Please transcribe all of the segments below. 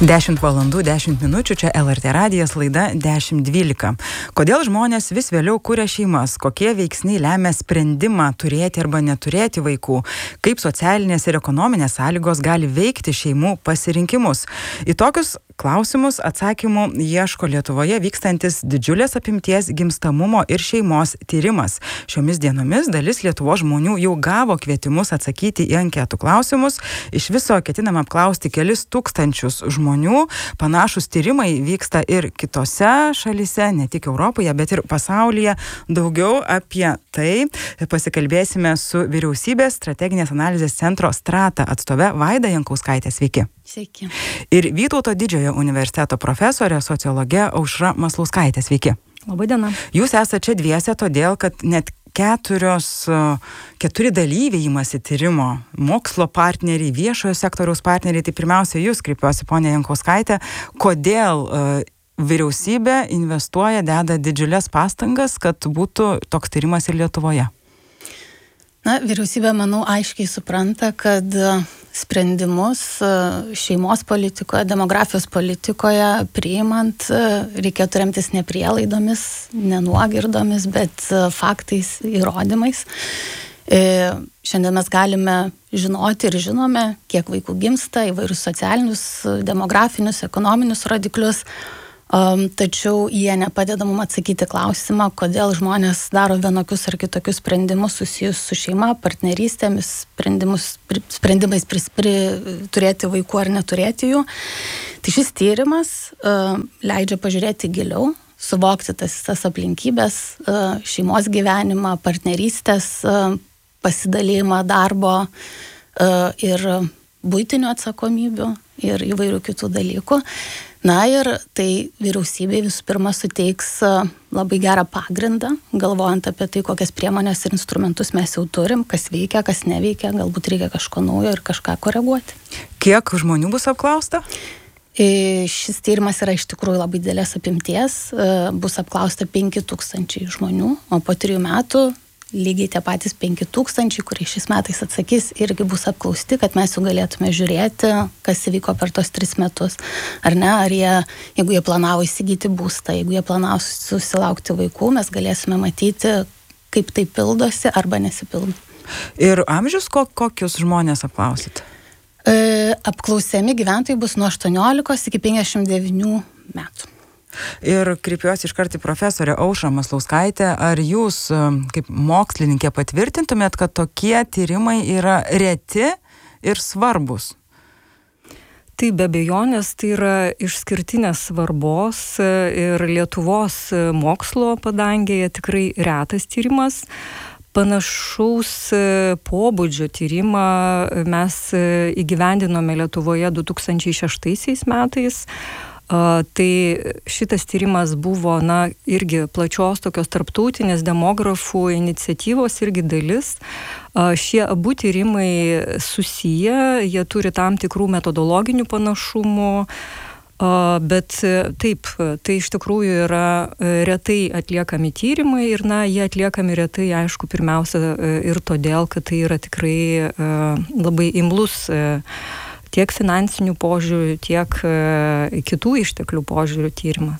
10 valandų 10 minučių, čia LRT radijas, laida 10-12. Kodėl žmonės vis vėliau kuria šeimas? Kokie veiksniai lemia sprendimą turėti arba neturėti vaikų? Kaip socialinės ir ekonominės sąlygos gali veikti šeimų pasirinkimus? Į tokius klausimus atsakymų ieško Lietuvoje vykstantis didžiulės apimties gimstamumo ir šeimos tyrimas. Šiomis dienomis dalis Lietuvos žmonių jau gavo kvietimus atsakyti į anketų klausimus. Iš viso ketinama apklausti kelis tūkstančius žmonių. Panašus tyrimai vyksta ir kitose šalyse, ne tik Europoje, bet ir pasaulyje. Daugiau apie tai pasikalbėsime su Vyriausybės strateginės analizės centro Strata atstove Vaida Jankauskaitė. Sveiki. Sveiki. Ir Vytauto Didžiojo universiteto profesorė, sociologė Aušra Maslauskaitė. Sveiki. Labadiena. Jūs esate čia dviese todėl, kad net keturi dalyviai imasi tyrimo, mokslo partneriai, viešojo sektoriaus partneriai. Tai pirmiausia, jūs kreipiuosi, ponia Jankauskaitė, kodėl vyriausybė investuoja, deda didžiulės pastangas, kad būtų toks tyrimas ir Lietuvoje? Na, vyriausybė, manau, aiškiai supranta, kad sprendimus šeimos politikoje, demografijos politikoje priimant reikėtų remtis ne prielaidomis, ne nuogirdomis, bet faktais, įrodymais. Šiandien mes galime žinoti ir žinome, kiek vaikų gimsta, įvairius socialinius, demografinius, ekonominius rodiklius, tačiau jie nepadeda mums atsakyti klausimą, kodėl žmonės daro vienokius ar kitokius sprendimus susijus su šeima, partnerystėmis, sprendimais turėti vaikų ar neturėti jų. Tai šis tyrimas leidžia pažiūrėti giliau, suvokti tas aplinkybės, šeimos gyvenimą, partnerystės, pasidalymą darbo ir buitinių atsakomybių ir įvairių kitų dalykų. Na ir tai vyriausybė visų pirma suteiks labai gerą pagrindą, galvojant apie tai, kokias priemonės ir instrumentus mes jau turim, kas veikia, kas neveikia, galbūt reikia kažko naujo ir kažką koreguoti. Kiek žmonių bus apklausta? Šis tyrimas yra iš tikrųjų labai didelės apimties, bus apklausta 5000 žmonių, o po 3 metų lygiai tie patys 5000, kurie šiais metais atsakys, irgi bus apklausti, kad mes jau galėtume žiūrėti, kas įvyko per tos 3 metus. Ar ne, jeigu jie planavo įsigyti būstą, jeigu jie planavo susilaukti vaikų, mes galėsime matyti, kaip tai pildosi arba nesipildo. Ir amžius kokius žmonės apklausit? Apklausiami gyventojai bus nuo 18 iki 59 metų. Ir kreipiuosi iškart į profesorę Aušrą Maslauskaitę. Ar jūs, kaip mokslininkė, patvirtintumėt, kad tokie tyrimai yra reti ir svarbus? Tai be abejonės, tai yra išskirtinės svarbos ir Lietuvos mokslo padangėje tikrai retas tyrimas. Panašaus pobūdžio tyrimą mes įgyvendinome Lietuvoje 2006 metais. Tai šitas tyrimas buvo, irgi plačios tokios tarptautinės demografų iniciatyvos irgi dalis. Šie abu tyrimai susiję, jie turi tam tikrų metodologinių panašumų, bet taip, tai iš tikrųjų yra retai atliekami tyrimai ir jie atliekami retai, aišku, pirmiausia ir todėl, kad tai yra tikrai labai imlus tiek finansinių požiūrių, tiek kitų išteklių požiūrių tyrimas.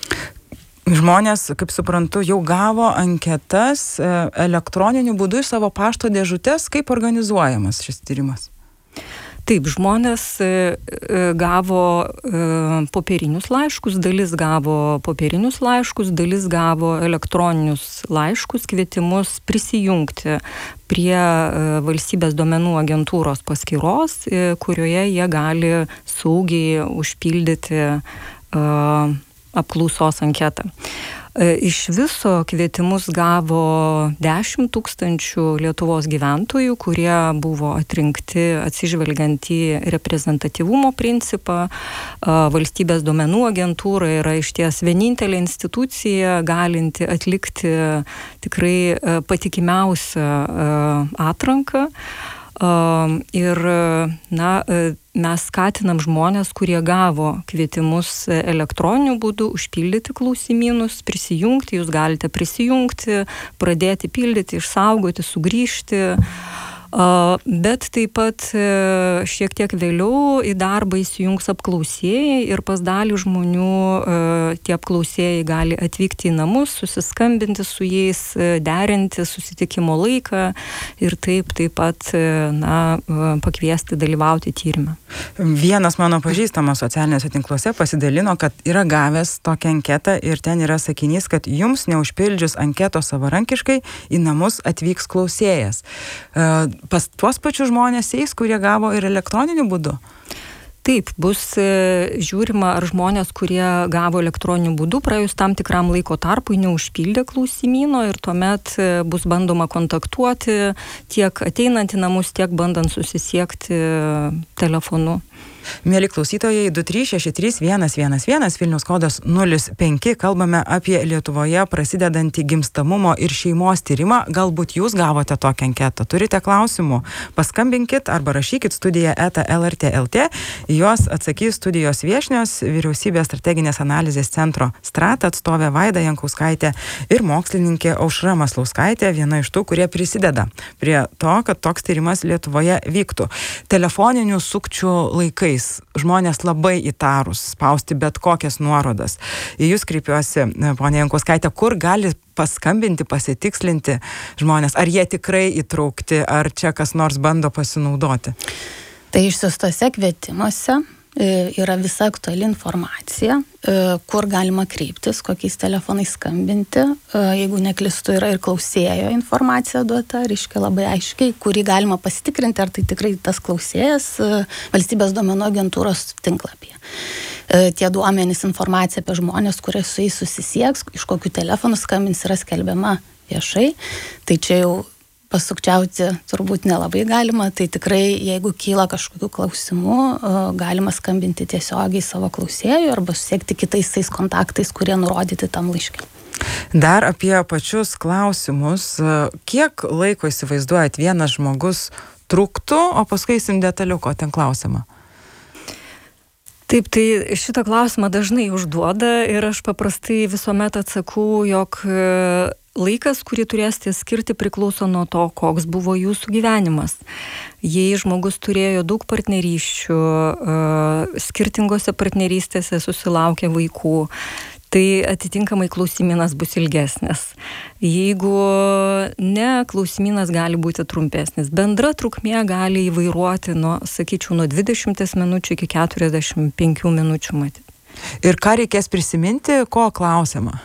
Žmonės, kaip suprantu, jau gavo anketas elektroniniu būdu iš savo pašto dėžutės. Kaip organizuojamas šis tyrimas? Taip, žmonės gavo popierinius laiškus, dalis gavo popierinius laiškus, dalis gavo elektroninius laiškus, kvietimus prisijungti prie valstybės duomenų agentūros paskyros, kurioje jie gali saugiai užpildyti apklausos anketą. Iš viso kvietimus gavo 10 000 Lietuvos gyventojų, kurie buvo atrinkti atsižvelgiant į reprezentatyvumo principą. Valstybės duomenų agentūra yra išties vienintelė institucija galinti atlikti tikrai patikimiausią atranką. Ir mes skatinam žmonės, kurie gavo kvietimus elektroniniu būdu, užpildyti klausimynus, prisijungti, jūs galite prisijungti, pradėti pildyti, išsaugoti, sugrįžti. Bet taip pat šiek tiek vėliau į darbą įsijungs apklausėjai ir pas dalį žmonių tie apklausėjai gali atvykti į namus, susiskambinti su jais, derinti susitikimo laiką ir taip pat pakviesti dalyvauti tyrime. Vienas mano pažįstamas socialiniuose tinkluose pasidalino, kad yra gavęs tokią anketą ir ten yra sakinys, kad jums neužpildžius anketos savarankiškai į namus atvyks klausėjas. Pas tuos pačius žmonės eis, kurie gavo ir elektroniniu būdu? Taip, bus žiūrima, ar žmonės, kurie gavo elektroniniu būdu, praėjus tam tikram laiko tarpui neužpildė klausimyno ir tuomet bus bandoma kontaktuoti tiek ateinant į namus, tiek bandant susisiekti telefonu. Mieli klausytojai, 2363111, Vilniaus kodas 05, kalbame apie Lietuvoje prasidedantį gimstamumo ir šeimos tyrimą. Galbūt jūs gavote tokią anketą, turite klausimų, paskambinkit arba rašykit studija@lrt.lt. Juos atsakys studijos viešnios, Vyriausybės strateginės analizės centro Strata atstovė Vaida Jankauskaitė ir mokslininkė Aušra Maslauskaitė, viena iš tų, kurie prisideda prie to, kad toks tyrimas Lietuvoje vyktų. Telefoninių sukčių laikais žmonės labai įtarūs spausti bet kokias nuorodas. Į jūs kreipiuosi, ponia Jankauskaitė, kur gali paskambinti, pasitikslinti žmonės, ar jie tikrai įtraukti, ar čia kas nors bando pasinaudoti? Tai išsiųstose kvietimuose yra visa aktuali informacija, kur galima kreiptis, kokiais telefonais skambinti. Jeigu neklystu, yra ir klausėjo informacija duota, reiškia labai aiškiai, kurį galima pasitikrinti, ar tai tikrai tas klausėjas valstybės duomenų agentūros tinklapyje. Tie duomenys, informacija apie žmonės, kurie su jais susisieks, iš kokių telefonų skambins, yra skelbiama viešai. Tai čia jau pasukčiauti turbūt nelabai galima, tai tikrai, jeigu kyla kažkokių klausimų, galima skambinti tiesiogiai savo klausėjui arba susiekti kitais tais kontaktais, kurie nurodyti tam laiške. Dar apie pačius klausimus. Kiek laiko įsivaizduojat vienas žmogus truktų, o paskui eisim detaliau, ko ten klausima? Taip, tai šitą klausimą dažnai užduoda ir aš paprastai visuomet atsakau, jog laikas, kurį turėsite skirti, priklauso nuo to, koks buvo jūsų gyvenimas. Jei žmogus turėjo daug partnerysčių, skirtingose partnerystėse susilaukė vaikų, tai atitinkamai klausimynas bus ilgesnis. Jeigu ne, klausimynas gali būti trumpesnis. Bendra trukmė gali įvairuoti nuo 20 minučių iki 45 minučių matyti. Ir ką reikės prisiminti, ko klausima?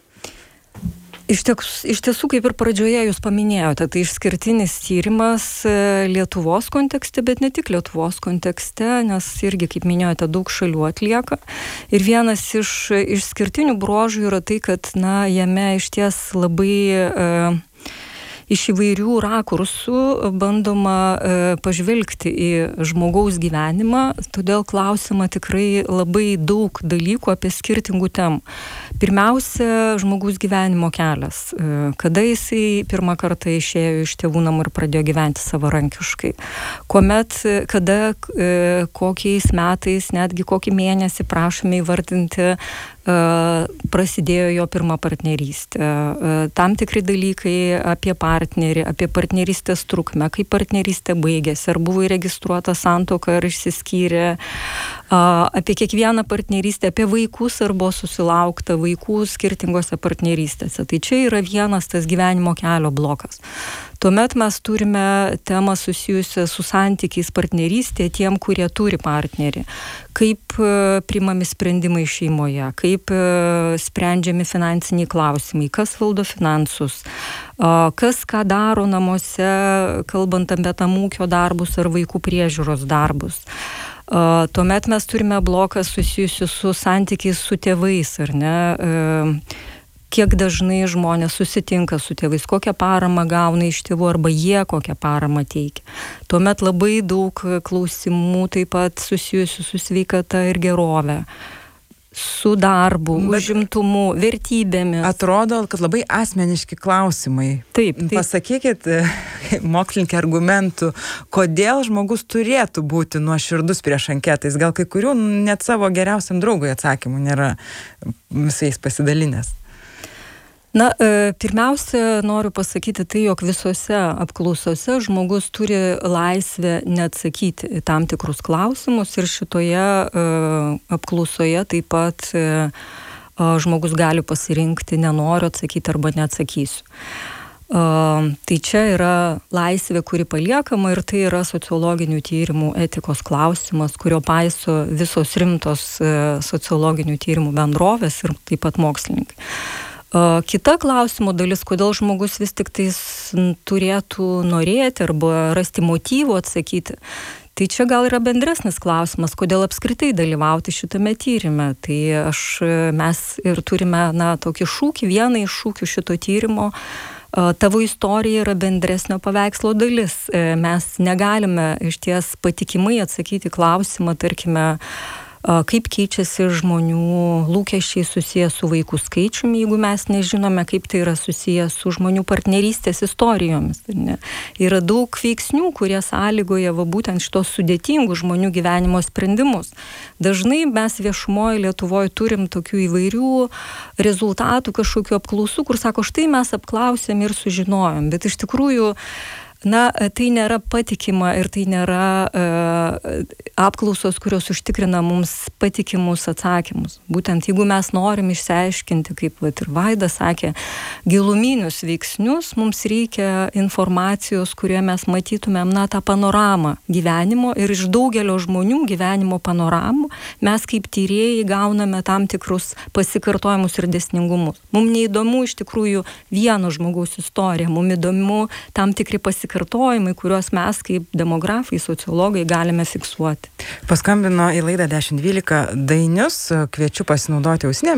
Iš tiesų, kaip ir pradžioje jūs paminėjote, tai išskirtinis tyrimas Lietuvos kontekste, bet ne tik Lietuvos kontekste, nes irgi, kaip minėjote, daug šalių atlieka. Ir vienas iš išskirtinių bruožų yra tai, kad jame išties labai iš įvairių rakursų bandoma pažvelgti į žmogaus gyvenimą, todėl klausima tikrai labai daug dalykų apie skirtingų temų. Pirmiausia, žmogaus gyvenimo kelias. Kada jisai pirmą kartą išėjo iš tėvų namų ir pradėjo gyventi savarankiškai. Kada, kokiais metais, netgi kokį mėnesį prašome įvardinti, prasidėjo jo pirma partnerystė. Tam tikri dalykai apie partnerį, apie partnerystės trukmę, kaip partnerystė baigėsi, ar buvo įregistruota santuoka, ar išsiskyrė, apie kiekvieną partnerystę, apie vaikus, ar buvo susilaukta vaikų skirtingose partnerystėse. Tai čia yra vienas tas gyvenimo kelio blokas. Tuomet mes turime temą susijusią su santykiais partnerystėje tiem, kurie turi partnerį. Kaip priimami sprendimai šeimoje, kaip sprendžiami finansiniai klausimai, kas valdo finansus, kas ką daro namuose, kalbant apie tam ūkio darbus ar vaikų priežiūros darbus. Tuomet mes turime bloką susijusiu su santykiais su tėvais, ar ne? Kiek dažnai žmonės susitinka su tėvais, kokią paramą gauna iš tėvų arba jie kokią paramą teikia. Tuomet labai daug klausimų taip pat susijusių su sveikata ir gerove, su darbu, užimtumu, vertybėmis. Atrodo, kad labai asmeniški klausimai. Taip. Pasakykit, mokslininkė, argumentų, kodėl žmogus turėtų būti nuoširdus prieš anketais. Gal kai kurių net savo geriausiam draugui atsakymų nėra visais pasidalinęs. Na, pirmiausia, noriu pasakyti tai, jog visose apklausose žmogus turi laisvę neatsakyti į tam tikrus klausimus ir šitoje apklausoje taip pat žmogus gali pasirinkti nenoriu atsakyti arba neatsakysiu. Tai čia yra laisvė, kuri paliekama ir tai yra sociologinių tyrimų etikos klausimas, kurio paiso visos rimtos sociologinių tyrimų bendrovės ir taip pat mokslininkai. Kita klausimo dalis, kodėl žmogus vis tik tais turėtų norėti arba rasti motyvų atsakyti, tai čia gal yra bendresnis klausimas, kodėl apskritai dalyvauti šitame tyrime. Tai mes ir turime tokį šūkį, vieną iš šūkių šito tyrimo. Tavo istorija yra bendresnio paveikslo dalis. Mes negalime iš ties patikimai atsakyti klausimą, tarkime, kaip keičiasi žmonių lūkesčiai susijęs su vaikų skaičiumi, jeigu mes nežinome, kaip tai yra susijęs su žmonių partnerystės istorijomis. Yra daug veiksnių, kurie sąlygoja būtent šitos sudėtingų žmonių gyvenimo sprendimus. Dažnai mes viešumoje Lietuvoje turim tokių įvairių rezultatų, kažkokių apklausų, kur sako, štai mes apklausėm ir sužinojom, bet iš tikrųjų tai nėra patikima ir tai nėra apklausos, kurios užtikrina mums patikimus atsakymus. Būtent jeigu mes norim išsiaiškinti, kaip ir Vaidas sakė, giluminius veiksnius, mums reikia informacijos, kurioje mes matytumėm tą panoramą gyvenimo ir iš daugelio žmonių gyvenimo panoramų mes kaip tyrėjai gauname tam tikrus pasikartojimus ir dėsningumus. Mums neįdomu iš tikrųjų vieno žmogaus istorija, mums įdomu tam tikri pasikartojimai, kuriuos mes kaip demografai, sociologai galime fiksuoti. Paskambino į laidą 1012 Dainius, kviečiu pasinaudoti ausinėmis.